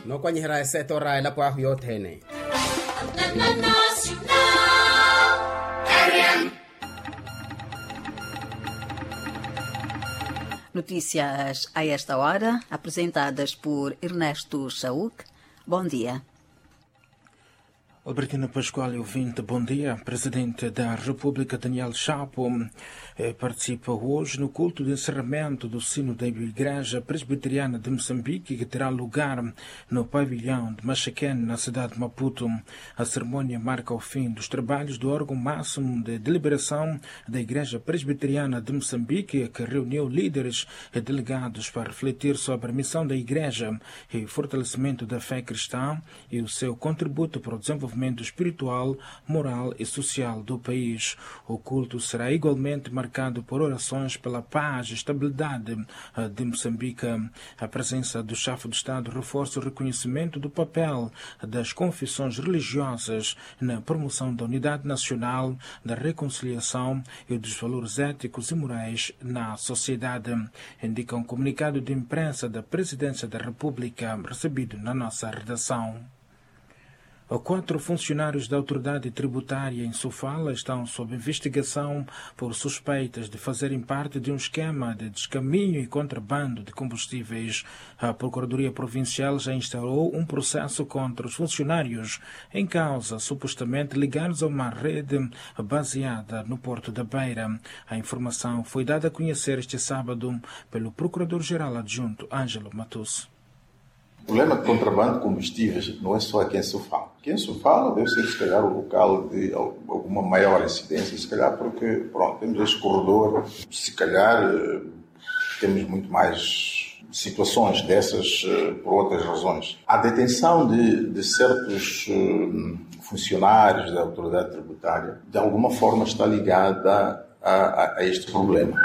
no kwanyihira setora la kwa yothene. Notícias a esta hora, apresentadas por Ernesto Chauk. Bom dia. Albertina Pascoal e ouvinte, bom dia. Presidente da República, Daniel Chapo, participa hoje no culto de encerramento do sino da Igreja Presbiteriana de Moçambique, que terá lugar no pavilhão de Machaquén, na cidade de Maputo. A cerimônia marca o fim dos trabalhos do órgão máximo de deliberação da Igreja Presbiteriana de Moçambique, que reuniu líderes e delegados para refletir sobre a missão da Igreja e o fortalecimento da fé cristã e o seu contributo para o desenvolvimento espiritual, moral e social do país. O culto será igualmente marcado por orações pela paz e estabilidade de Moçambique. A presença do chefe de Estado reforça o reconhecimento do papel das confissões religiosas na promoção da unidade nacional, da reconciliação e dos valores éticos e morais na sociedade, indica um comunicado de imprensa da Presidência da República recebido na nossa redação. 4 funcionários da autoridade tributária em Sofala estão sob investigação por suspeitas de fazerem parte de um esquema de descaminho e contrabando de combustíveis. A Procuradoria Provincial já instaurou um processo contra os funcionários em causa, supostamente ligados a uma rede baseada no Porto da Beira. A informação foi dada a conhecer este sábado pelo Procurador-Geral Adjunto Ângelo Matus. O problema de contrabando de combustíveis não é só aqui em Sofala. Aqui em Sofala deve ser, se calhar, o local de alguma maior incidência, se calhar porque, temos este corredor, se calhar temos muito mais situações dessas por outras razões. A detenção de certos funcionários da autoridade tributária, de alguma forma, está ligada a este problema.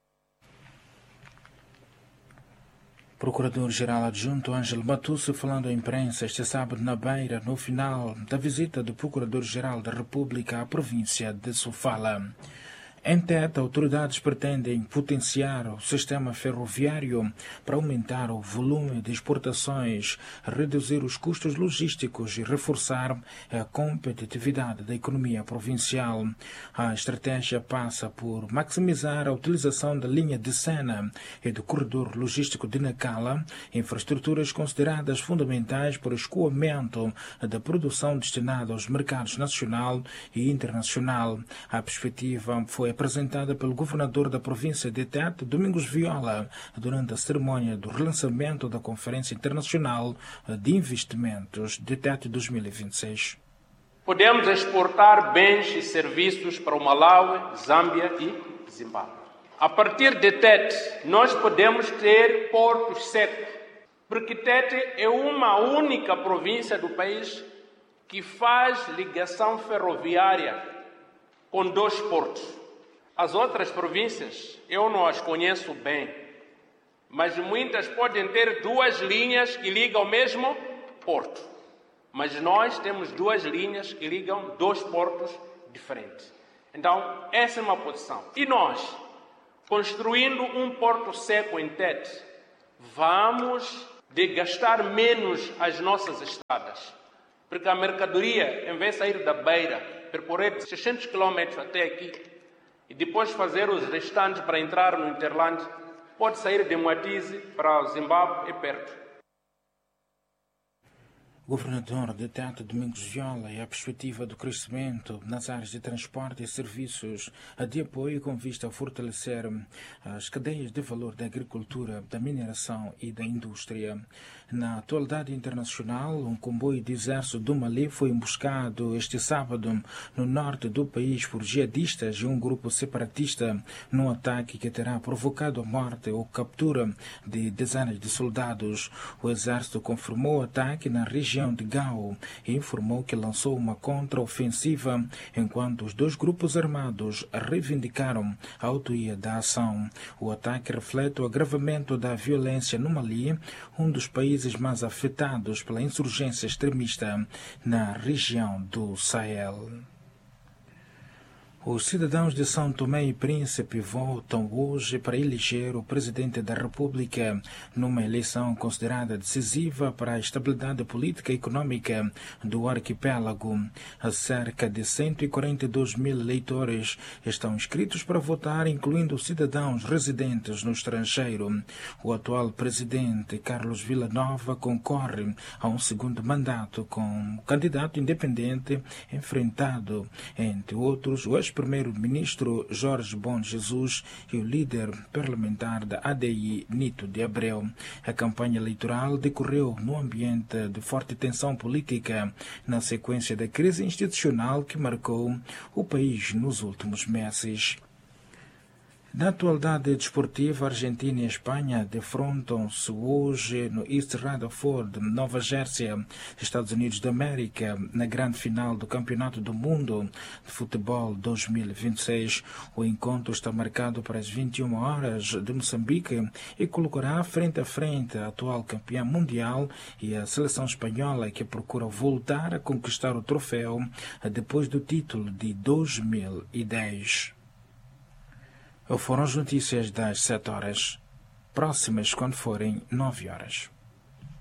Procurador-Geral Adjunto Ângelo Matusso falando à imprensa este sábado na Beira, no final da visita do Procurador-Geral da República à província de Sofala. Em Tete, autoridades pretendem potenciar o sistema ferroviário para aumentar o volume de exportações, reduzir os custos logísticos e reforçar a competitividade da economia provincial. A estratégia passa por maximizar a utilização da linha de Sena e do corredor logístico de Nacala, infraestruturas consideradas fundamentais para o escoamento da produção destinada aos mercados nacional e internacional. A perspectiva foi apresentada pelo governador da província de Tete, Domingos Viola, durante a cerimônia do relançamento da Conferência Internacional de Investimentos de Tete 2026. Podemos exportar bens e serviços para o Malawi, Zâmbia e Zimbábue. A partir de Tete, nós podemos ter portos secos, porque Tete é uma única província do país que faz ligação ferroviária com 2 portos. As outras províncias, eu não as conheço bem, mas muitas podem ter 2 linhas que ligam ao mesmo porto. Mas nós temos 2 linhas que ligam 2 portos diferentes. Então, essa é uma posição. E nós, construindo um porto seco em Tete, vamos desgastar menos as nossas estradas. Porque a mercadoria, em vez de sair da Beira, percorrer 600 km até aqui, e depois fazer os restantes para entrar no Interland, pode sair de Moatize para o Zimbábue e perto. Governador de Tete, Domingos Viola, e a perspectiva do crescimento nas áreas de transporte e serviços de apoio com vista a fortalecer as cadeias de valor da agricultura, da mineração e da indústria. Na atualidade internacional, um comboio de exército do Mali foi emboscado este sábado no norte do país por jihadistas e um grupo separatista num ataque que terá provocado a morte ou captura de dezenas de soldados. O exército confirmou o ataque na região de Gao e informou que lançou uma contraofensiva, enquanto os 2 grupos armados reivindicaram a autoria da ação. O ataque reflete o agravamento da violência no Mali, um dos países mais afetados pela insurgência extremista na região do Sahel. Os cidadãos de São Tomé e Príncipe votam hoje para eleger o presidente da República numa eleição considerada decisiva para a estabilidade política e econômica do arquipélago. Cerca de 142 mil eleitores estão inscritos para votar, incluindo cidadãos residentes no estrangeiro. O atual presidente, Carlos Villanova, concorre a um segundo mandato com o candidato independente enfrentado, entre outros, o ex-primeiro-ministro Jorge Bom Jesus e o líder parlamentar da ADI, Nito de Abreu. A campanha eleitoral decorreu no ambiente de forte tensão política, na sequência da crise institucional que marcou o país nos últimos meses. Na atualidade desportiva, a Argentina e a Espanha defrontam-se hoje no East Rutherford, Nova Jersey, Estados Unidos da América, na grande final do Campeonato do Mundo de Futebol 2026. O encontro está marcado para as 21 horas de Moçambique e colocará frente a frente a atual campeã mundial e a seleção espanhola, que procura voltar a conquistar o troféu depois do título de 2010. Foram as notícias das 7 horas. Próximas quando forem 9 horas.